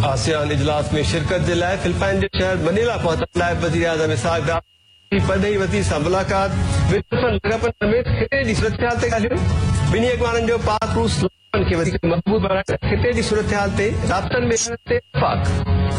ASEAN इजलास में शिरकत जे लाइ फिलिपाइन जे शहर मनीला पहुचण लाइ वज़ीर आज़म इसहाक डार जी परॾेही वज़ीर सां मुलाक़ात विदेशनि समेत खिते जी सूरत हाल ते ॻाल्हियूं। ॿिन्ही अॻवाननि जो पाक रूस खे वधीक मक़बूल बणाइण खिते जी सूरत हाल ते राब्तनि में इत्तेफ़ाक़।